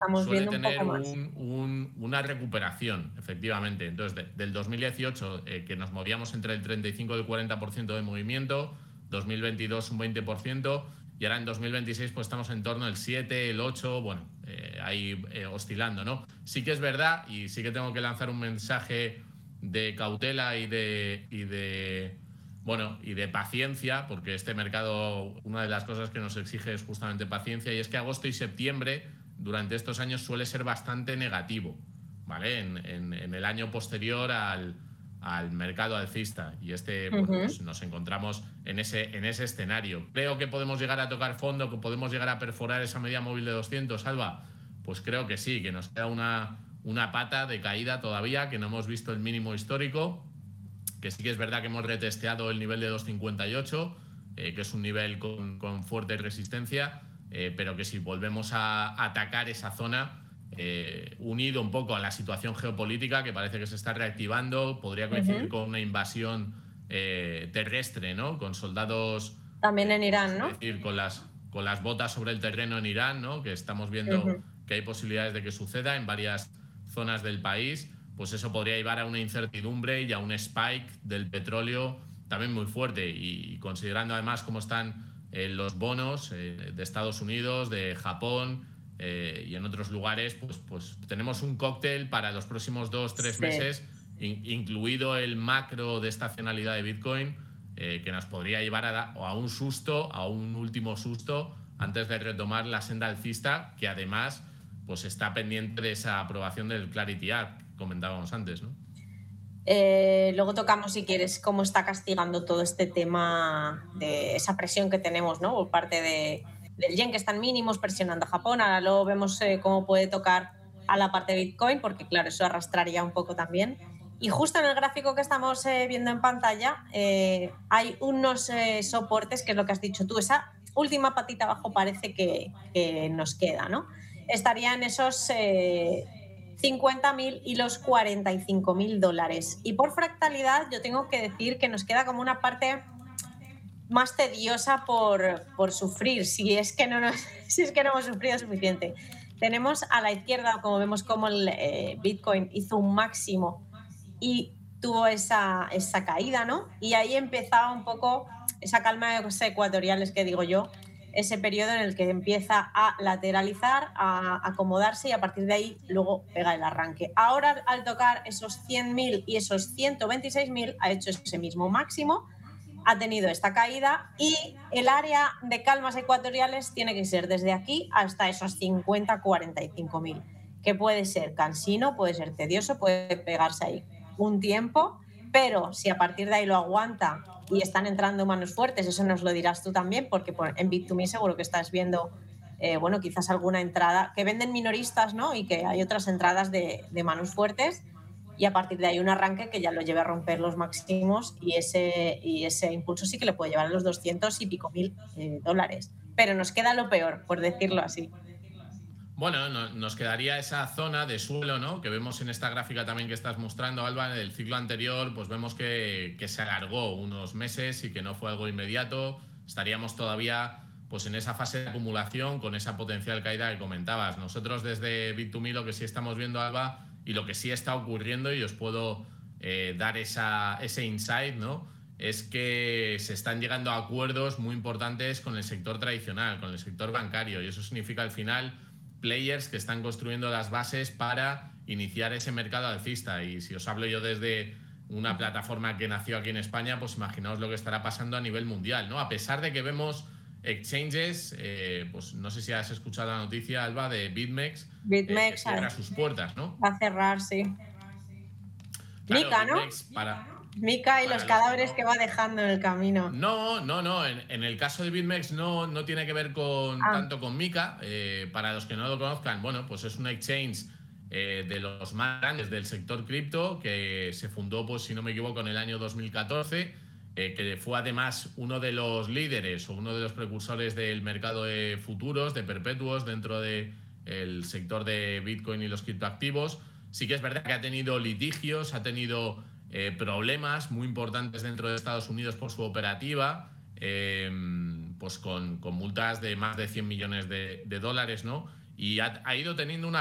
Estamos suele viendo un tener poco más. una recuperación, efectivamente. Entonces, del 2018, que nos movíamos entre el 35 y el 40% de movimiento, 2022 un 20%, y ahora en 2026 pues estamos en torno al 7, el 8, bueno, ahí oscilando, ¿no? Sí que es verdad, y sí que tengo que lanzar un mensaje de cautela y de paciencia, porque este mercado, una de las cosas que nos exige es justamente paciencia, y es que agosto y septiembre durante estos años suele ser bastante negativo, ¿vale? En el año posterior al mercado alcista, y bueno, pues nos encontramos en ese escenario. Creo que podemos llegar a tocar fondo, que podemos llegar a perforar esa media móvil de 200, Alba. Pues creo que sí, que nos queda una pata de caída todavía, que no hemos visto el mínimo histórico, que sí que es verdad que hemos retesteado el nivel de 2,58, que es un nivel con fuerte resistencia, pero que si volvemos a atacar esa zona, unido un poco a la situación geopolítica, que parece que se está reactivando, podría coincidir con una invasión terrestre, ¿no? Con soldados, También en como se Irán, suele ¿no? decir, con las botas sobre el terreno en Irán, ¿no? Que estamos viendo que hay posibilidades de que suceda en varias zonas del país. Pues eso podría llevar a una incertidumbre y a un spike del petróleo también muy fuerte, y considerando además cómo están los bonos de Estados Unidos, de Japón y en otros lugares, pues tenemos un cóctel para los próximos 2-3 Sí. meses, incluido el macro de estacionalidad de Bitcoin, que nos podría llevar a un susto, a un último susto, antes de retomar la senda alcista, que además pues está pendiente de esa aprobación del Clarity Act que comentábamos antes, ¿no? Luego tocamos, si quieres, cómo está castigando todo este tema de esa presión que tenemos, ¿no? Por parte del yen, que están mínimos, presionando a Japón. Ahora luego vemos cómo puede tocar a la parte de Bitcoin, porque claro, eso arrastraría un poco también. Y justo en el gráfico que estamos viendo en pantalla hay unos soportes, que es lo que has dicho tú, esa última patita abajo parece que nos queda, ¿no? Estaría en esos 50.000 y los $45.000. Y por fractalidad yo tengo que decir que nos queda como una parte más tediosa por sufrir, si es que no hemos sufrido suficiente. Tenemos a la izquierda, como vemos, como el Bitcoin hizo un máximo y tuvo esa caída, ¿no? Y ahí empezaba un poco esa calma de ecuatoriales que digo yo, ese periodo en el que empieza a lateralizar, a acomodarse, y a partir de ahí luego pega el arranque. Ahora, al tocar esos 100.000 y esos 126.000, ha hecho ese mismo máximo, ha tenido esta caída, y el área de calmas ecuatoriales tiene que ser desde aquí hasta esos 50-45.000, que puede ser cansino, puede ser tedioso, puede pegarse ahí un tiempo, pero si a partir de ahí lo aguanta y están entrando manos fuertes, eso nos lo dirás tú también, porque en Bit2Me seguro que estás viendo, bueno, quizás alguna entrada que venden minoristas, ¿no? Y que hay otras entradas de manos fuertes, y a partir de ahí un arranque que ya lo lleve a romper los máximos, y ese impulso sí que le puede llevar a los 200 y pico mil dólares. Pero nos queda lo peor, por decirlo así. Bueno, nos quedaría esa zona de suelo, ¿no? Que vemos en esta gráfica también que estás mostrando, Alba. En el ciclo anterior, pues vemos que se alargó unos meses y que no fue algo inmediato. Estaríamos todavía pues en esa fase de acumulación, con esa potencial caída que comentabas. Nosotros desde Bit2Me lo que sí estamos viendo, Alba, y lo que sí está ocurriendo, y os puedo dar ese insight, ¿no? Es que se están llegando a acuerdos muy importantes con el sector tradicional, con el sector bancario, y eso significa al final players que están construyendo las bases para iniciar ese mercado alcista. Y si os hablo yo desde una plataforma que nació aquí en España, pues imaginaos lo que estará pasando a nivel mundial, ¿no? A pesar de que vemos exchanges, pues no sé si has escuchado la noticia, Alba, de BitMEX, que BitMEX cierra sus puertas, ¿no? va a cerrar, sí. Claro, Mica, ¿no? BitMEX Mica y los los que cadáveres no... que va dejando en el camino. No. En el caso de BitMEX no tiene que ver Ah, tanto con Mica. Para los que no lo conozcan, bueno, pues es un exchange de los más grandes del sector cripto, que se fundó, pues si no me equivoco, en el año 2014, que fue además uno de los líderes o uno de los precursores del mercado de futuros, de perpetuos, dentro del sector de Bitcoin y los criptoactivos. Sí que es verdad que ha tenido litigios, ha tenido problemas muy importantes dentro de Estados Unidos por su operativa, pues con multas de más de 100 millones de dólares, ¿no? y ha ido teniendo una